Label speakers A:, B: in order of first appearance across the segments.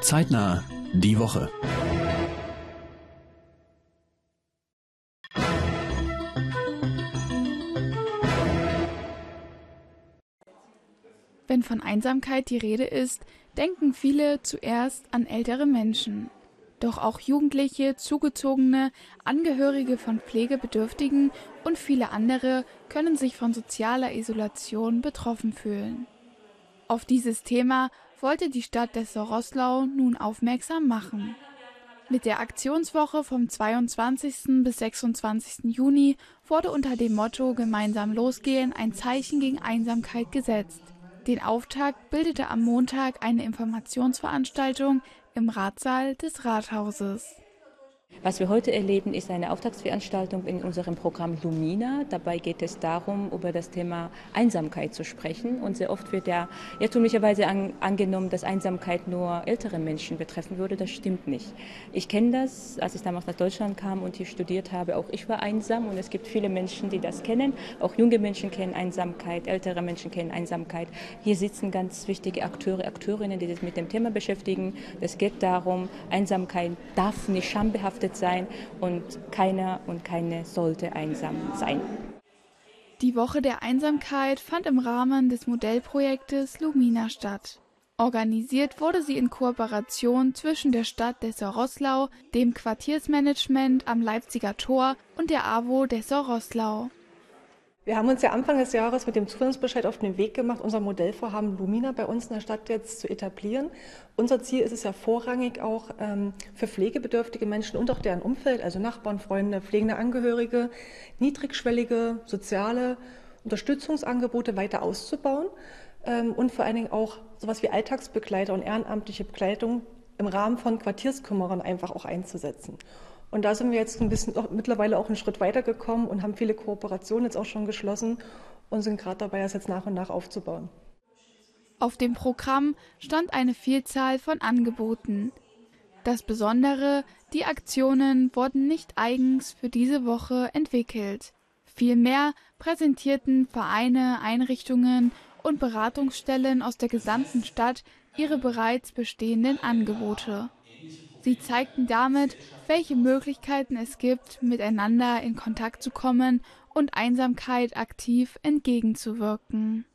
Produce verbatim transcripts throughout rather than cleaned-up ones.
A: Zeitnah die Woche.
B: Wenn von Einsamkeit die Rede ist, denken viele zuerst an ältere Menschen. Doch auch Jugendliche, Zugezogene, Angehörige von Pflegebedürftigen und viele andere können sich von sozialer Isolation betroffen fühlen. Auf dieses Thema wollte die Stadt Dessau-Roßlau nun aufmerksam machen. Mit der Aktionswoche vom zweiundzwanzigsten bis sechsundzwanzigsten Juni wurde unter dem Motto „Gemeinsam losgehen“ ein Zeichen gegen Einsamkeit gesetzt. Den Auftakt bildete am Montag eine Informationsveranstaltung im Ratssaal des Rathauses.
C: Was wir heute erleben, ist eine Auftaktveranstaltung in unserem Programm Lumina. Dabei geht es darum, über das Thema Einsamkeit zu sprechen. Und sehr oft wird ja irrtümlicherweise an, angenommen, dass Einsamkeit nur ältere Menschen betreffen würde. Das stimmt nicht. Ich kenne das, als ich damals nach Deutschland kam und hier studiert habe. Auch ich war einsam und es gibt viele Menschen, die das kennen. Auch junge Menschen kennen Einsamkeit, ältere Menschen kennen Einsamkeit. Hier sitzen ganz wichtige Akteure, Akteurinnen, die sich mit dem Thema beschäftigen. Es geht darum, Einsamkeit darf nicht schambehaftet sein und keiner und keine sollte einsam sein.
B: Die Woche der Einsamkeit fand im Rahmen des Modellprojektes Lumina statt. Organisiert wurde sie in Kooperation zwischen der Stadt Dessau-Roßlau, dem Quartiersmanagement am Leipziger Tor und der A W O Dessau-Roßlau.
D: Wir haben uns ja Anfang des Jahres mit dem Zuführungsbescheid auf den Weg gemacht, unser Modellvorhaben Lumina bei uns in der Stadt jetzt zu etablieren. Unser Ziel ist es ja vorrangig auch ähm, für pflegebedürftige Menschen und auch deren Umfeld, also Nachbarn, Freunde, pflegende Angehörige, niedrigschwellige soziale Unterstützungsangebote weiter auszubauen ähm, und vor allen Dingen auch sowas wie Alltagsbegleiter und ehrenamtliche Begleitung im Rahmen von Quartierskümmerern einfach auch einzusetzen. Und da sind wir jetzt ein bisschen auch, mittlerweile auch einen Schritt weitergekommen und haben viele Kooperationen jetzt auch schon geschlossen und sind gerade dabei, das jetzt nach und nach aufzubauen.
B: Auf dem Programm stand eine Vielzahl von Angeboten. Das Besondere, die Aktionen wurden nicht eigens für diese Woche entwickelt. Vielmehr präsentierten Vereine, Einrichtungen und Beratungsstellen aus der gesamten Stadt ihre bereits bestehenden Angebote. Sie zeigten damit, welche Möglichkeiten es gibt, miteinander in Kontakt zu kommen und Einsamkeit aktiv entgegenzuwirken.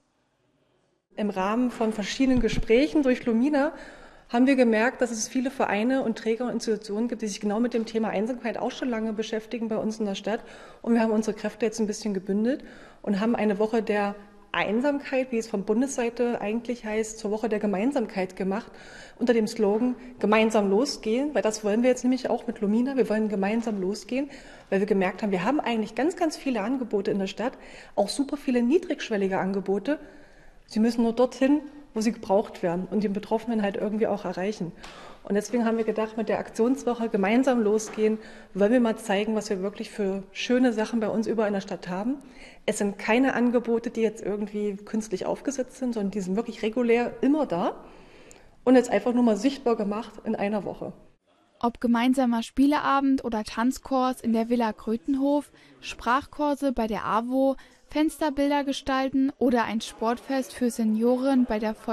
D: Im Rahmen von verschiedenen Gesprächen durch Lumina haben wir gemerkt, dass es viele Vereine und Träger und Institutionen gibt, die sich genau mit dem Thema Einsamkeit auch schon lange beschäftigen bei uns in der Stadt. Und wir haben unsere Kräfte jetzt ein bisschen gebündelt und haben eine Woche der Einsamkeit, wie es von Bundesseite eigentlich heißt, zur Woche der Gemeinsamkeit gemacht, unter dem Slogan „Gemeinsam losgehen“, weil das wollen wir jetzt nämlich auch mit Lumina, wir wollen gemeinsam losgehen, weil wir gemerkt haben, wir haben eigentlich ganz, ganz viele Angebote in der Stadt, auch super viele niedrigschwellige Angebote. Sie müssen nur dorthin, wo sie gebraucht werden und den Betroffenen halt irgendwie auch erreichen. Und deswegen haben wir gedacht, mit der Aktionswoche gemeinsam losgehen, wollen wir mal zeigen, was wir wirklich für schöne Sachen bei uns überall in der Stadt haben. Es sind keine Angebote, die jetzt irgendwie künstlich aufgesetzt sind, sondern die sind wirklich regulär immer da und jetzt einfach nur mal sichtbar gemacht in einer Woche.
B: Ob gemeinsamer Spieleabend oder Tanzkurs in der Villa Grötenhof, Sprachkurse bei der A W O, Fensterbilder gestalten oder ein Sportfest für Senioren bei der